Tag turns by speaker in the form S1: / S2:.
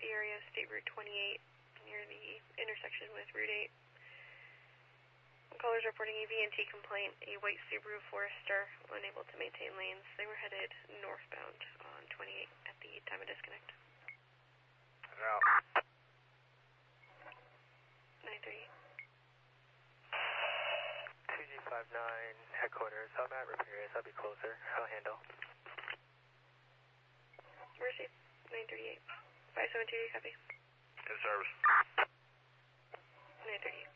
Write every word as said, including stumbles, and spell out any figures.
S1: the area of State Route twenty-eight near the intersection with Route eight. Callers reporting a V N T complaint, a white Subaru Forester unable to maintain lanes. They were headed northbound on twenty-eight at the time of disconnect.
S2: Out.
S1: nine three.
S2: two G five nine, headquarters. I'm at repairs. I'll be closer. I'll handle.
S1: Mercy, nine thirty-eight. five seven two, copy.
S2: In service.
S1: nine thirty-eight.